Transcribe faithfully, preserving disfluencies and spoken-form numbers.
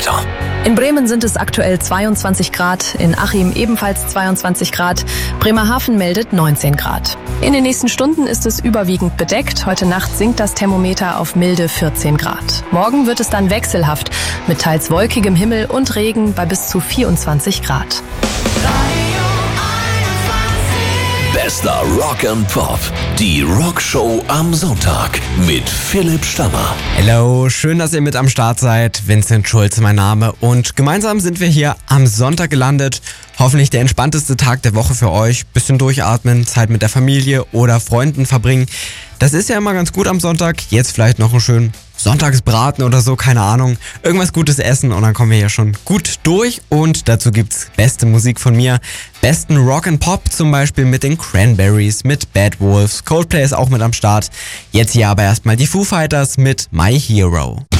Wetterwetter. In Bremen sind es aktuell zweiundzwanzig Grad, in Achim ebenfalls zweiundzwanzig Grad, Bremerhaven meldet neunzehn Grad. In den nächsten Stunden ist es überwiegend bedeckt. Heute Nacht sinkt das Thermometer auf milde vierzehn Grad. Morgen wird es dann wechselhaft mit teils wolkigem Himmel und Regen bei bis zu vierundzwanzig Grad. Bester Rock and Pop. Die Rockshow am Sonntag mit Philipp Stammer. Hello, schön, dass ihr mit am Start seid. Vincent Schulz mein Name und gemeinsam sind wir hier am Sonntag gelandet. Hoffentlich der entspannteste Tag der Woche für euch. Bisschen durchatmen, Zeit mit der Familie oder Freunden verbringen. Das ist ja immer ganz gut am Sonntag. Jetzt vielleicht noch einen schönen Sonntagsbraten oder so, keine Ahnung. Irgendwas Gutes essen und dann kommen wir hier schon gut durch. Und dazu gibt's beste Musik von mir. Besten Rock and Pop, zum Beispiel mit den Cranberries, mit Bad Wolves. Coldplay ist auch mit am Start. Jetzt hier aber erstmal die Foo Fighters mit My Hero.